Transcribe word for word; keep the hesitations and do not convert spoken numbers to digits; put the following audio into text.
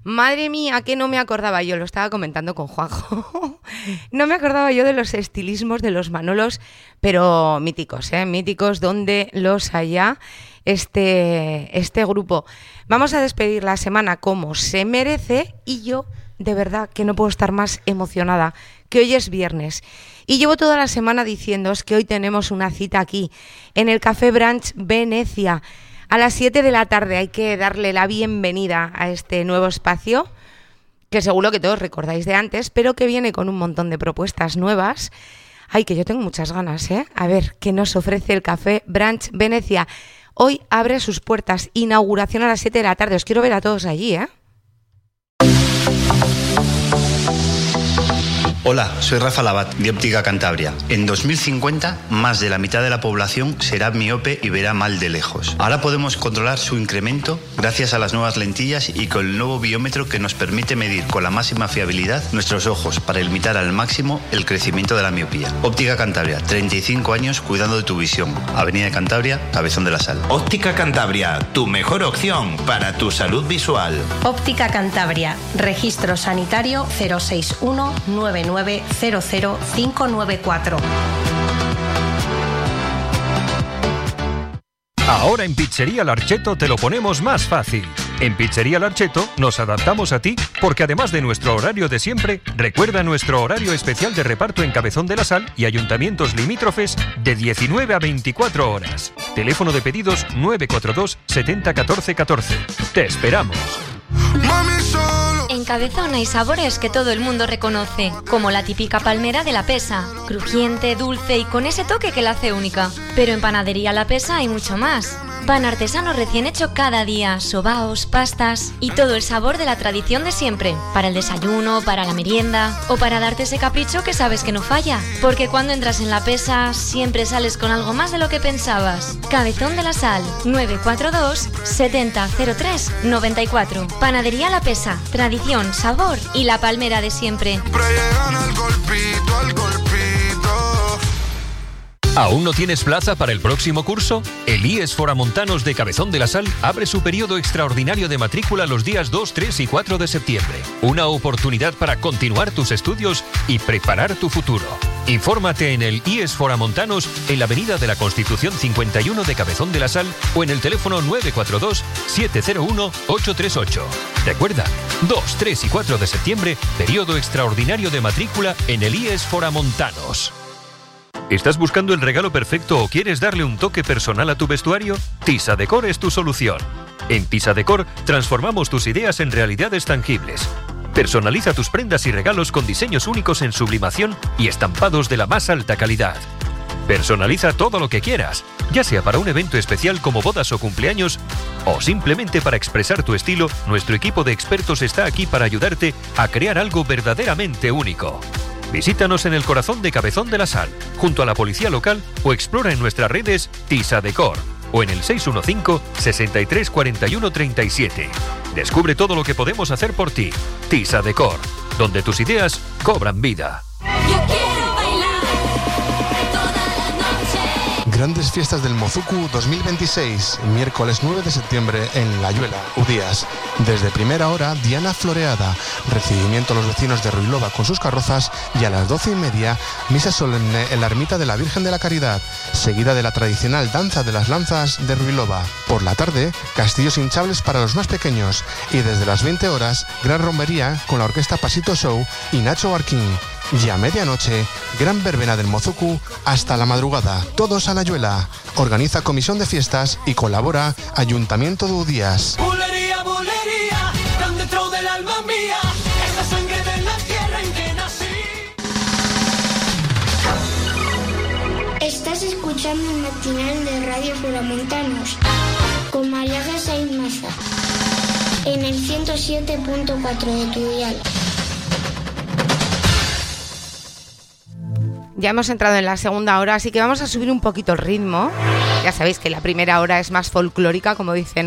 Madre mía, que no me acordaba yo, lo estaba comentando con Juanjo. No me acordaba yo de los estilismos de los Manolos, pero míticos, ¿eh? Míticos, donde los haya este, este grupo. Vamos a despedir la semana como se merece y yo, de verdad, que no puedo estar más emocionada, que hoy es viernes. Y llevo toda la semana diciéndoos que hoy tenemos una cita aquí, en el Café Brunch Venecia. A las siete de la tarde hay que darle la bienvenida a este nuevo espacio, que seguro que todos recordáis de antes, pero que viene con un montón de propuestas nuevas. Ay, que yo tengo muchas ganas, ¿eh? A ver, ¿qué nos ofrece el Café Brunch Venecia? Hoy abre sus puertas, inauguración a las siete de la tarde. Os quiero ver a todos allí, ¿eh? Hola, soy Rafa Labat, de Óptica Cantabria. En dos mil cincuenta, más de la mitad de la población será miope y verá mal de lejos. Ahora podemos controlar su incremento gracias a las nuevas lentillas y con el nuevo biómetro que nos permite medir con la máxima fiabilidad nuestros ojos para limitar al máximo el crecimiento de la miopía. Óptica Cantabria, treinta y cinco años cuidando de tu visión. Avenida de Cantabria, Cabezón de la Sal. Óptica Cantabria, tu mejor opción para tu salud visual. Óptica Cantabria, registro sanitario cero seis uno nueve nueve cero cero cinco nueve cuatro. Ahora en Pizzería Larcheto te lo ponemos más fácil. En Pizzería Larcheto nos adaptamos a ti porque además de nuestro horario de siempre, recuerda nuestro horario especial de reparto en Cabezón de la Sal y ayuntamientos limítrofes de diecinueve a veinticuatro horas. Teléfono de pedidos nueve cuatro dos setenta catorce catorce. Te esperamos. En Cabezón hay sabores que todo el mundo reconoce, como la típica palmera de La Pesa, crujiente, dulce y con ese toque que la hace única. Pero en Panadería La Pesa hay mucho más. Pan artesano recién hecho cada día, sobaos, pastas y todo el sabor de la tradición de siempre, para el desayuno, para la merienda o para darte ese capricho que sabes que no falla. Porque cuando entras en La Pesa siempre sales con algo más de lo que pensabas. Cabezón de la Sal, nueve cuatro dos setenta cero tres noventa y cuatro. Panadería La Pesa, tradición, sabor y la palmera de siempre. ¿Aún no tienes plaza para el próximo curso? El I E S Foramontanos de Cabezón de la Sal abre su periodo extraordinario de matrícula los días dos, tres y cuatro de septiembre. Una oportunidad para continuar tus estudios y preparar tu futuro. Infórmate en el I E S Foramontanos en la Avenida de la Constitución cincuenta y uno de Cabezón de la Sal o en el teléfono nueve cuatro dos siete cero uno ocho tres ocho. Recuerda, dos, tres y cuatro de septiembre, periodo extraordinario de matrícula en el I E S Foramontanos. ¿Estás buscando el regalo perfecto o quieres darle un toque personal a tu vestuario? Tisa Decor es tu solución. En Tisa Decor transformamos tus ideas en realidades tangibles. Personaliza tus prendas y regalos con diseños únicos en sublimación y estampados de la más alta calidad. Personaliza todo lo que quieras, ya sea para un evento especial como bodas o cumpleaños, o simplemente para expresar tu estilo. Nuestro equipo de expertos está aquí para ayudarte a crear algo verdaderamente único. Visítanos en el corazón de Cabezón de la Sal, junto a la policía local, o explora en nuestras redes Tisa Decor o en el seis uno cinco, sesenta y tres, cuarenta y uno, treinta y siete. Descubre todo lo que podemos hacer por ti. Tisa Decor, donde tus ideas cobran vida. Yo quiero bailar toda la noche. Grandes Fiestas del Mozuku dos mil veintiséis, miércoles nueve de septiembre en Layuela, Udías. Desde primera hora, Diana Floreada, recibimiento a los vecinos de Ruilova con sus carrozas y a las doce y media, misa solemne en la ermita de la Virgen de la Caridad, seguida de la tradicional danza de las lanzas de Ruilova. Por la tarde, castillos hinchables para los más pequeños y desde las veinte horas, gran romería con la orquesta Pasito Show y Nacho Barquín. Y a medianoche, gran verbena del Mozuku hasta la madrugada. Todos a Layuela. Organiza Comisión de Fiestas y colabora Ayuntamiento de Udías. Bulería, bulería, tan dentro del alma mía, es la sangre de la tierra en que nací. Estás escuchando el matinal de Radio Foramontanos con María Jesús Maza en el ciento siete punto cuatro de tu dial. Ya hemos entrado en la segunda hora, así que vamos a subir un poquito el ritmo. Ya sabéis que la primera hora es más folclórica, como dicen